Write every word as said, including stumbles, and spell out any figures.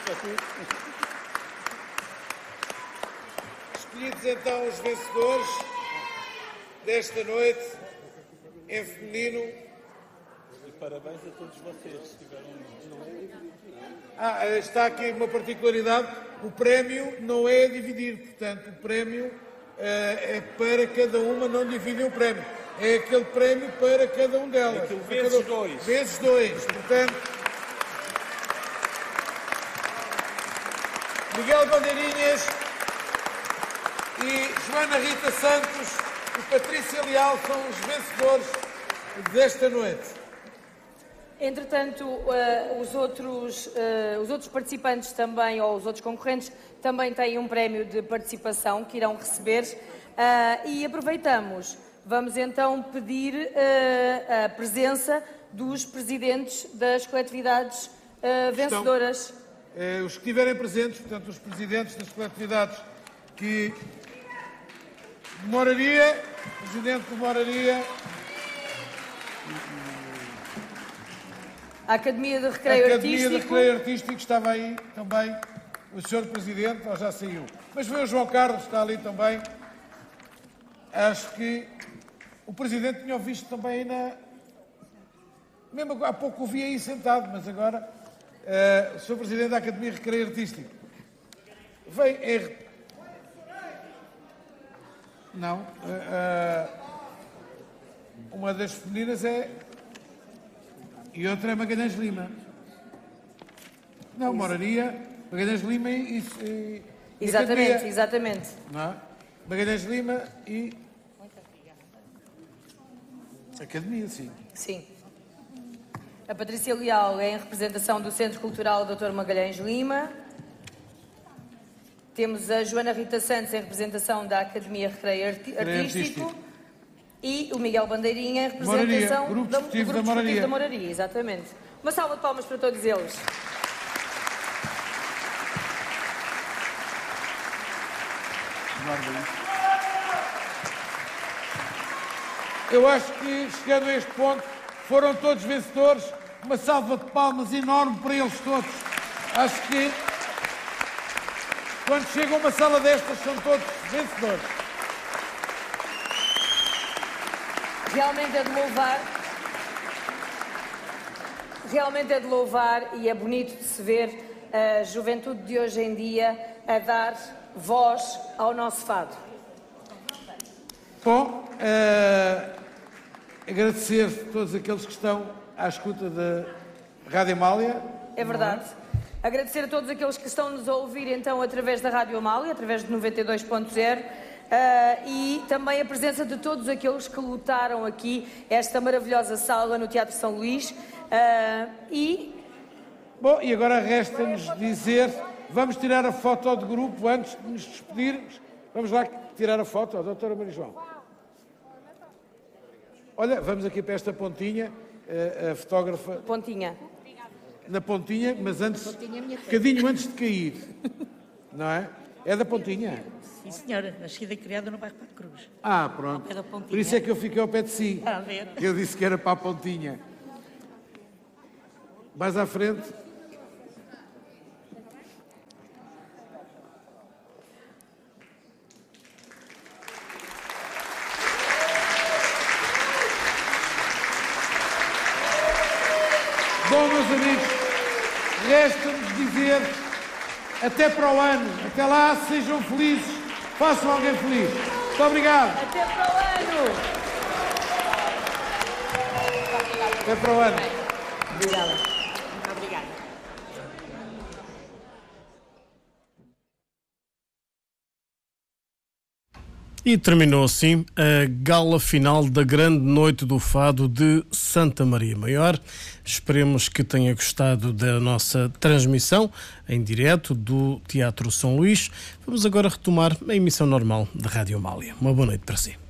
Escolhidos então os vencedores desta noite em feminino. E parabéns a todos vocês que estiveram. Ah, está aqui uma particularidade: o prémio não é a dividir, portanto, o prémio uh, é para cada uma, não dividem o prémio. É aquele prémio para cada um delas. Aquilo vezes cada... dois. Vezes dois, portanto. Miguel Bandeirinhas e Joana Rita Santos e Patrícia Leal são os vencedores desta noite. Entretanto, uh, os, outros, uh, os outros participantes também, ou os outros concorrentes, também têm um prémio de participação que irão receber. Uh, e aproveitamos, vamos então pedir uh, a presença dos presidentes das coletividades uh, vencedoras. Estão, uh, os que estiverem presentes, portanto, os presidentes das coletividades que... Moraria, presidente de Moraria... A Academia de Recreio Academia Artístico. de Recreio Artístico, estava aí também o senhor Presidente, ou já saiu. Mas veio o João Carlos, está ali também. Acho que o Presidente tinha visto também aí na... Mesmo há pouco o vi aí sentado, mas agora uh, o senhor Presidente da Academia de Recreio Artístico. Vem em... Não. Uh, uh, uma das femininas é... E outra é Magalhães Lima. Não, Moraria, Magalhães Lima e... e exatamente, e Academia. exatamente. Não é? Magalhães Lima e... Academia, sim. Sim. A Patrícia Leal é em representação do Centro Cultural doutor Magalhães Lima. Temos a Joana Rita Santos em representação da Academia Recreio Artístico. Artístico. E o Miguel Bandeirinha em representação Moraria, Grupo da, Desportivo do Grupo da Moraria. da Moraria. Exatamente. Uma salva de palmas para todos eles. Eu acho que, chegando a este ponto, foram todos vencedores. Uma salva de palmas enorme para eles todos. Acho que, quando chegam a uma sala destas, são todos vencedores. Realmente é de louvar. Realmente é de louvar e é bonito de se ver a juventude de hoje em dia a dar voz ao nosso fado. Bom, uh, agradecer a todos aqueles que estão à escuta da Rádio Amália. É verdade. É? Agradecer a todos aqueles que estão-nos a ouvir então através da Rádio Amália, através de noventa e dois ponto zero. Uh, e também a presença de todos aqueles que lutaram aqui esta maravilhosa sala no Teatro São Luís. Uh, e... Bom, e agora resta-nos dizer, vamos tirar a foto de grupo antes de nos despedirmos. Vamos lá tirar a foto, doutora Maria João. Olha, vamos aqui para esta pontinha, a, a fotógrafa... Pontinha. Na pontinha, mas antes, um bocadinho antes de cair, não é? É da pontinha? Sim, senhora. Nascida e criada no bairro Pato Cruz. Ah, pronto. Por isso é que eu fiquei ao pé de si. Está a ver? Eu disse que era para a pontinha. Mais à frente. Bom, meus amigos, resta-nos dizer até para o ano. Até lá, sejam felizes. Façam alguém feliz. Muito obrigado. Até para o ano. Até para o ano. Obrigada. Muito obrigada. E terminou assim a gala final da grande noite do fado de Santa Maria Maior. Esperemos que tenha gostado da nossa transmissão em direto do Teatro São Luís. Vamos agora retomar a emissão normal da Rádio Amália. Uma boa noite para si.